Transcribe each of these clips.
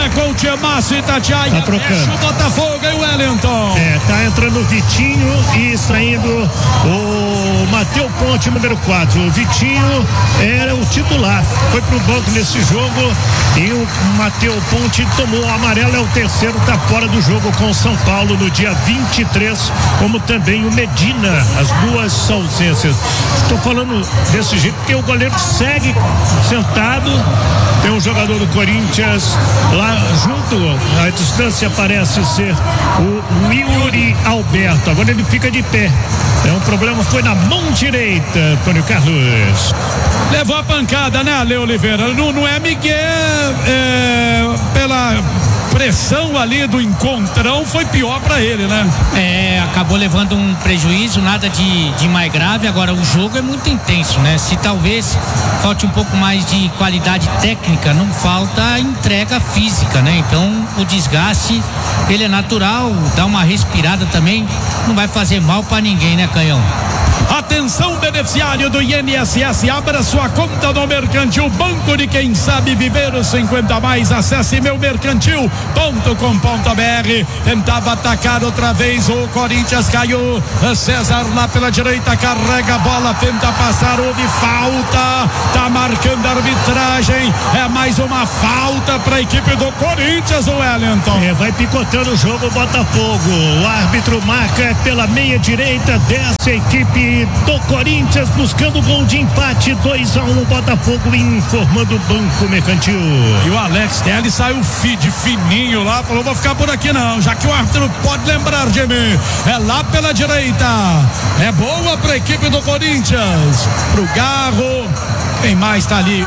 É com o Tiemaço e Itatiaia. Tá trocando. O Botafogo e o Wellington. Tá entrando o Vitinho e saindo o Matheus Ponte, número 4. O Vitinho era o titular, foi pro banco nesse jogo e o Matheus Ponte tomou o amarelo, é o terceiro, tá fora do jogo com o São Paulo no dia 23, como também o Medina, as duas ausências. Estou falando desse jeito porque o goleiro segue sentado, tem um jogador do Corinthians lá junto, a distância parece ser o Yuri Alberto, agora ele fica de pé. Um problema foi na mão direita, Antônio Carlos. Levou a pancada, né, Ale Oliveira? Não é Miguel, pela pressão ali do encontrão, foi pior pra ele, né? Acabou levando um prejuízo, nada de mais grave. Agora o jogo é muito intenso, né? Se talvez falte um pouco mais de qualidade técnica, não falta entrega física, né? Então o desgaste, ele é natural, dá uma respirada também, não vai fazer mal pra ninguém, né, Canhão? Atenção, beneficiário do INSS, abra sua conta no Mercantil, banco de quem sabe viver os 50 mais. Acesse meumercantil.com.br. Tentava atacar outra vez o Corinthians, caiu César lá pela direita, carrega a bola, tenta passar, houve falta, tá marcando a arbitragem, é mais uma falta para a equipe do Corinthians, o Wellington. Vai picotando o jogo o Botafogo, o árbitro marca pela meia direita dessa equipe do Corinthians, buscando gol de empate, 2-1, Botafogo informando o Banco Mercantil. E o Alex Telles saiu fininho lá, falou: vou ficar por aqui não, já que o árbitro pode lembrar de mim, é lá pela direita, é boa pra equipe do Corinthians, pro Garro, quem mais tá ali?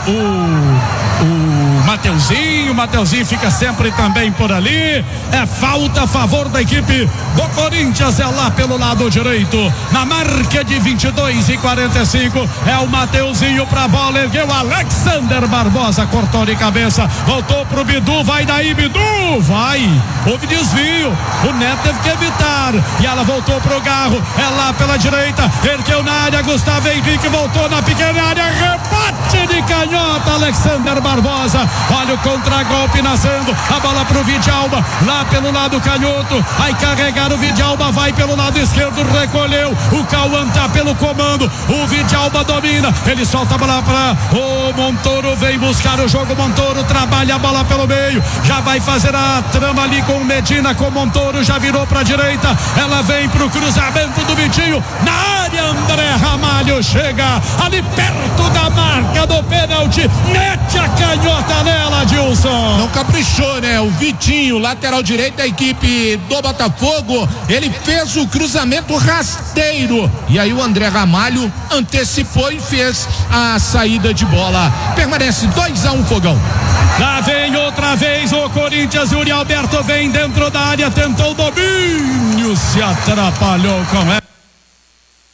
O Mateuzinho fica sempre também por ali, é falta a favor da equipe do Corinthians, é lá pelo lado direito, na marca de 22:45, é o Mateuzinho pra bola, ergueu Alexander Barbosa, cortou de cabeça, voltou pro Bidu, vai daí Bidu, vai, houve desvio, o Neto teve que evitar, e ela voltou pro Garro, é lá pela direita, ergueu na área, Gustavo Henrique voltou na pequena área, rebate de canhota, Alexander Barbosa, olha o contragolpe nascendo, a bola pro Vidalba, lá pelo lado canhoto, vai carregar o Vidalba, vai pelo lado esquerdo, recolheu, o Cauã tá pelo comando, o Vidalba domina, ele solta a bola pra o Montoro, vem buscar o jogo, Montoro trabalha a bola pelo meio, já vai fazer a trama ali com o Medina, com o Montoro, já virou pra direita, ela vem pro cruzamento do Vitinho, na área, André Ramalho chega ali perto da marca do pênalti, mete a canhota nela, Dilson. Não caprichou, né? O Vitinho, lateral direito da equipe do Botafogo, ele fez o cruzamento rasteiro, e aí o André Ramalho antecipou e fez a saída de bola. Permanece 2-1 Fogão. Lá vem outra vez o Corinthians, Yuri Alberto vem dentro da área, tentou o domínio, se atrapalhou com